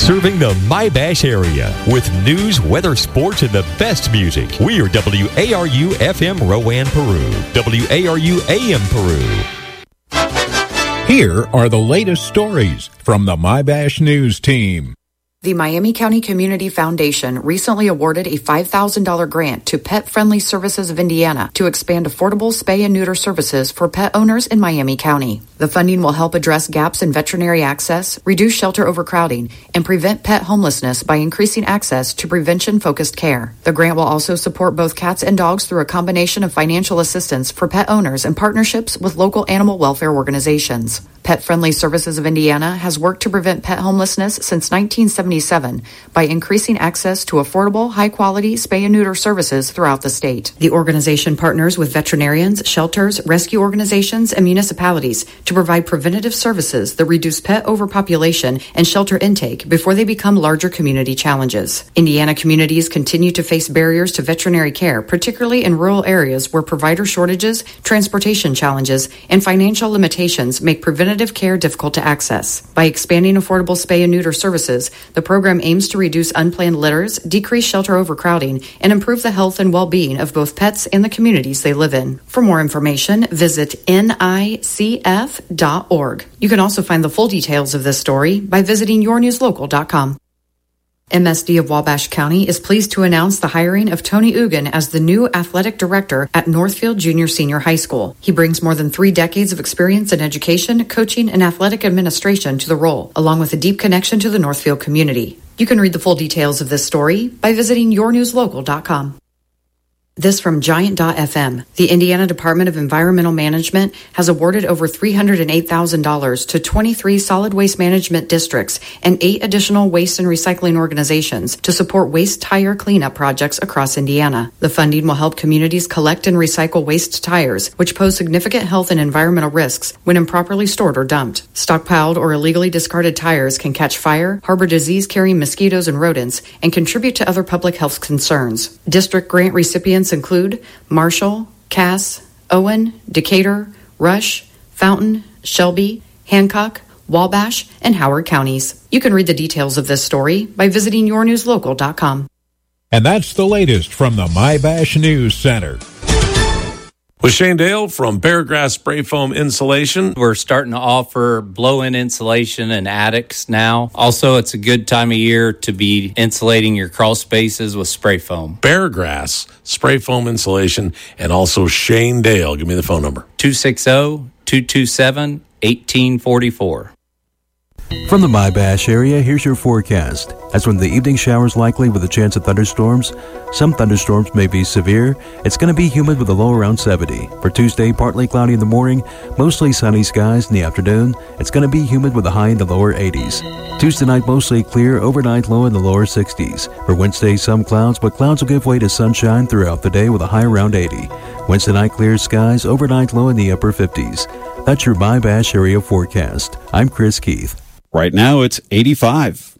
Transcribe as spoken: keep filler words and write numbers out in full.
Serving the My-Bash area with news, weather, sports, and the best music. We are W A R U F M Rowan, Peru. W A R U A M Peru. Here are the latest stories from the My-Bash News team. The Miami County Community Foundation recently awarded a five thousand dollars grant to Pet Friendly Services of Indiana to expand affordable spay and neuter services for pet owners in Miami County. The funding will help address gaps in veterinary access, reduce shelter overcrowding, and prevent pet homelessness by increasing access to prevention-focused care. The grant will also support both cats and dogs through a combination of financial assistance for pet owners and partnerships with local animal welfare organizations. Pet Friendly Services of Indiana has worked to prevent pet homelessness since nineteen seventy-seven by increasing access to affordable, high-quality spay and neuter services throughout the state. The organization partners with veterinarians, shelters, rescue organizations, and municipalities to provide preventative services that reduce pet overpopulation and shelter intake before they become larger community challenges. Indiana communities continue to face barriers to veterinary care, particularly in rural areas where provider shortages, transportation challenges, and financial limitations make preventative care difficult to access. By expanding affordable spay and neuter services, the program aims to reduce unplanned litters, decrease shelter overcrowding, and improve the health and well-being of both pets and the communities they live in. For more information, visit N I C F dot org. You can also find the full details of this story by visiting your news local dot com. M S D of Wabash County is pleased to announce the hiring of Tony Ugan as the new athletic director at Northfield Junior Senior High School. He brings more than three decades of experience in education, coaching, and athletic administration to the role, along with a deep connection to the Northfield community. You can read the full details of this story by visiting your news local dot com. This from Giant dot F M. The Indiana Department of Environmental Management has awarded over three hundred eight thousand dollars to twenty-three solid waste management districts and eight additional waste and recycling organizations to support waste tire cleanup projects across Indiana. The funding will help communities collect and recycle waste tires, which pose significant health and environmental risks when improperly stored or dumped. Stockpiled or illegally discarded tires can catch fire, harbor disease-carrying mosquitoes and rodents, and contribute to other public health concerns. District grant recipients include Marshall, Cass, Owen, Decatur, Rush, Fountain, Shelby, Hancock, Wabash, and Howard counties. You can read the details of this story by visiting your news local dot com. And that's the latest from the My-Bash News Center. With Shane Dale from Paragrass Spray Foam Insulation. We're starting to offer blow-in insulation in attics now. Also, it's a good time of year to be insulating your crawl spaces with spray foam. Paragrass Spray Foam Insulation, and also Shane Dale. Give me the phone number. two six zero, two two seven, one eight four four. From the My-Bash area, here's your forecast. As from the evening showers likely with a chance of thunderstorms, some thunderstorms may be severe. It's going to be humid with a low around seventy. For Tuesday, partly cloudy in the morning, mostly sunny skies in the afternoon. It's going to be humid with a high in the lower eighties. Tuesday night, mostly clear, overnight low in the lower sixties. For Wednesday, some clouds, but clouds will give way to sunshine throughout the day with a high around eighty. Wednesday night, clear skies, overnight low in the upper fifties. That's your My-Bash area forecast. I'm Chris Keith. Right now, it's eighty-five.